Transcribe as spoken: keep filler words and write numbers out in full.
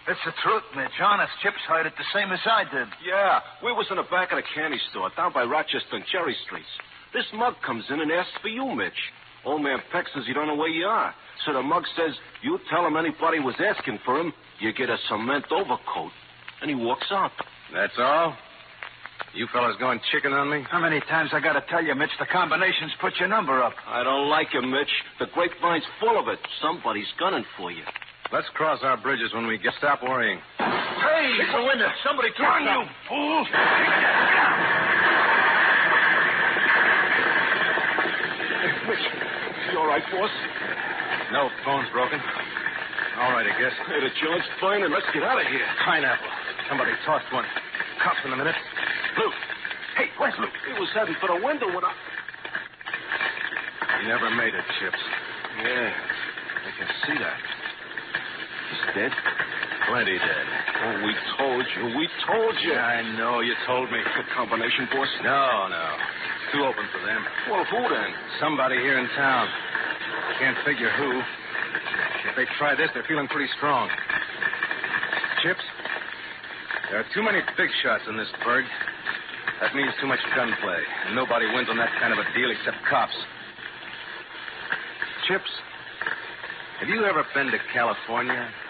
It's the truth, Mitch. Honest, Chips heard it the same as I did. Yeah, we was in the back of the candy store down by Rochester and Cherry Streets. This mug comes in and asks for you, Mitch. Old man Peck says you don't know where you are. So the mug says, you tell him anybody was asking for him, you get a cement overcoat. And he walks out. That's all? You fellas going chicken on me? How many times I gotta tell you, Mitch, the combinations put your number up. I don't like him, Mitch. The grapevine's full of it. Somebody's gunning for you. Let's cross our bridges when we get. Stop worrying. Hey! It's a window. Somebody threw Run, it you fool! Mitch, you all right, boss? No, phone's broken. All right, I guess. Hey, the joint's fine, and let's get out of here. Pineapple. Somebody tossed one. Cops in a minute. Luke. Hey, where's Luke? He was heading for the window when I... He never made it, Chips. Yeah, I can see that. He's dead? Plenty dead. Oh, we told you. We told you. Yeah, I know. You told me. The combination, boss? No, no. Too open for them. Well, who then? Somebody here in town. Can't figure who. If they try this, they're feeling pretty strong. Chips, there are too many big shots in this burg. That means too much gunplay. And nobody wins on that kind of a deal except cops. Chips, have you ever been to California?